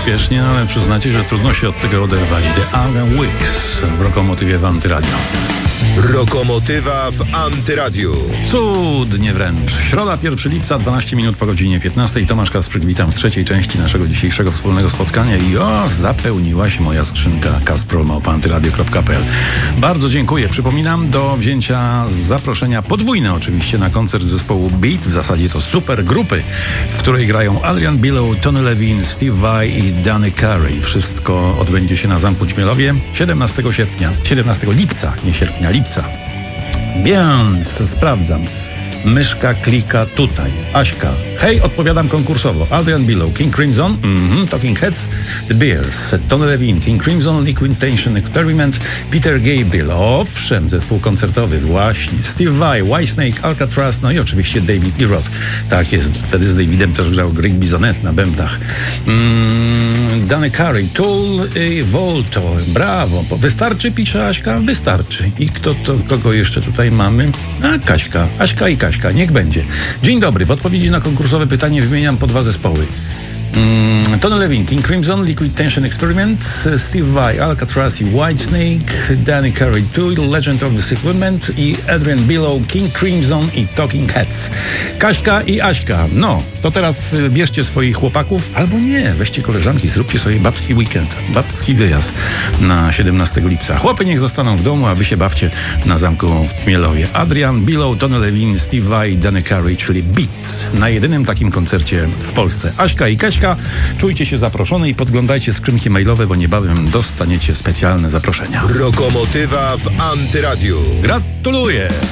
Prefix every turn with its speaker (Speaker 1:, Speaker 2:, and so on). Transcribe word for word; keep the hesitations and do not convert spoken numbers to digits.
Speaker 1: śpiesznie, ale przyznacie, że trudno się od tego oderwać. The Iron Wicks w Rokomotywie w Antyradio.
Speaker 2: Rokomotywa w Antyradiu.
Speaker 1: Cudnie wręcz. Środa, pierwszego lipca, dwanaście minut po godzinie piętnastej. Tomasz Kasprzyk, witam w trzeciej części naszego dzisiejszego wspólnego spotkania i o, zapełniła się moja skrzynka kasprol małpa antyradio kropka p l. Bardzo dziękuję. Przypominam, do wzięcia zaproszenia podwójne oczywiście na koncert zespołu Beat, w zasadzie to super grupy, w której grają Adrian Bilow, Tony Levin, Steve Vai i Danny Carey. Wszystko odbędzie się na Zamku Ćmielowie siedemnastego sierpnia, siedemnastego lipca, nie sierpnia, lipca. Więc sprawdzam. Myszka klika tutaj. Aśka. Hej, odpowiadam konkursowo. Adrian Bilow, King Crimson, mm-hmm. Talking Heads, The Bears, Tony Levin, King Crimson, Liquid Tension Experiment, Peter Gabriel, owszem, zespół koncertowy, właśnie, Steve Vai, Whitesnake, Alcatraz, no i oczywiście David Lee Roth. Tak jest, wtedy z Davidem też grał Greg Bisonet na bębnach. Mm, Danny Carey, Tool i Volto, brawo. Wystarczy, pisze Aśka? Wystarczy. I kto to, kogo jeszcze tutaj mamy? A, Kaśka. Aśka i Kaśka. Niech będzie. Dzień dobry. W odpowiedzi na konkursowe pytanie wymieniam po dwa zespoły. Mm, Tony Levin, King Crimson, Liquid Tension Experiment, Steve Vai, Alcatraz i Whitesnake, Danny Carey, Tool, Legend of the Equipment i Adrian Bilow, King Crimson i Talking Heads. Kaśka i Aśka. No, to teraz bierzcie swoich chłopaków, albo nie, weźcie koleżanki, zróbcie sobie babski weekend, babski wyjazd na siedemnastego lipca. Chłopy niech zostaną w domu, a wy się bawcie na Zamku w Chmielowie. Adrian Bilow, Tony Levin, Steve Vai, Danny Carey, czyli Beat, na jedynym takim koncercie w Polsce. Aśka i Kaśka, czujcie się zaproszone i podglądajcie skrzynki mailowe, bo niebawem dostaniecie specjalne zaproszenia.
Speaker 2: Rokomotywa w Antyradiu.
Speaker 1: Gratuluję!